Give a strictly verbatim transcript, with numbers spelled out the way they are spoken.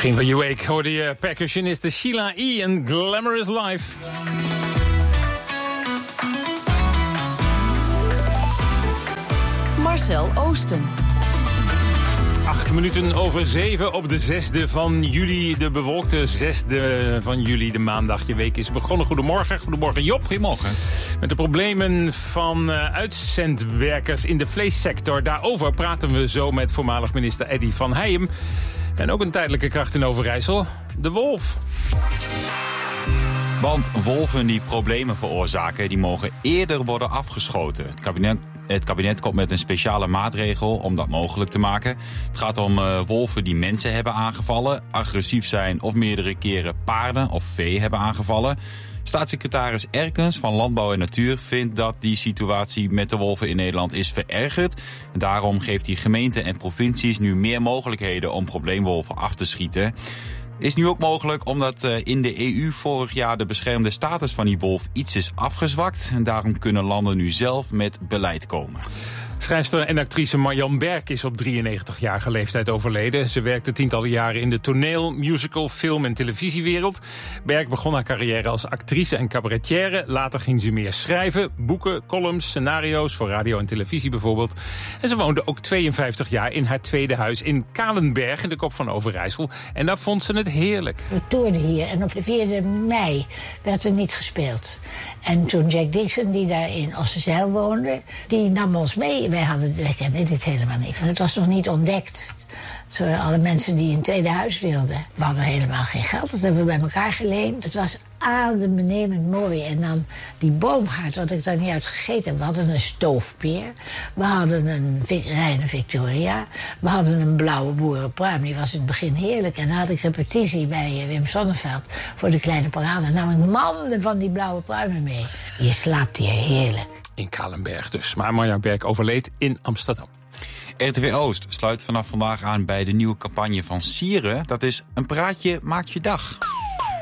Begin van je week hoorde je percussioniste Sheila E. en Glamorous Life. Marcel Oosten. Acht minuten over zeven op de zesde van juli. De bewolkte zesde van juli, de maandag. Je week is begonnen. Goedemorgen. Goedemorgen Job. Goedemorgen. Met de problemen van uh, uitzendwerkers in de vleessector. Daarover praten we zo met voormalig minister Eddy van Heijem. En ook een tijdelijke kracht in Overijssel. De wolf. Want wolven die problemen veroorzaken, die mogen eerder worden afgeschoten. Het kabinet, het kabinet komt met een speciale maatregel om dat mogelijk te maken. Het gaat om uh, wolven die mensen hebben aangevallen, agressief zijn of meerdere keren paarden of vee hebben aangevallen. Staatssecretaris Erkens van Landbouw en Natuur vindt dat die situatie met de wolven in Nederland is verergerd. Daarom geeft hij gemeenten en provincies nu meer mogelijkheden om probleemwolven af te schieten. Is nu ook mogelijk omdat in de E U vorig jaar de beschermde status van die wolf iets is afgezwakt. En daarom kunnen landen nu zelf met beleid komen. Schrijfster en actrice Marjan Berk is op drieënnegentigjarige leeftijd overleden. Ze werkte tientallen jaren in de toneel, musical, film en televisiewereld. Berk begon haar carrière als actrice en cabaretière. Later ging ze meer schrijven, boeken, columns, scenario's voor radio en televisie bijvoorbeeld. En ze woonde ook tweeënvijftig jaar in haar tweede huis in Kalenberg in de kop van Overijssel. En daar vond ze het heerlijk. We toerden hier en op de vierde mei werd er niet gespeeld. En toen Jack Dixon, die daar in Ossenzeil woonde, die nam ons mee. Wij, hadden, wij kenden dit helemaal niet. En het was nog niet ontdekt. Zo alle mensen die een tweede huis wilden. We hadden helemaal geen geld. Dat hebben we bij elkaar geleend. Het was adembenemend mooi. En dan die boomgaard, wat ik daar niet uit gegeten heb. We hadden een stoofpeer. We hadden een reine Victoria. We hadden een blauwe boerenpruim. Die was in het begin heerlijk. En dan had ik repetitie bij Wim Sonneveld voor de kleine parade. Dan nam ik manden van die blauwe pruimen mee. Je slaapt hier heerlijk. In Kalenberg dus. Maar Marjan Berk overleed in Amsterdam. R T W Oost sluit vanaf vandaag aan bij de nieuwe campagne van Sieren. Dat is een praatje maakt je dag.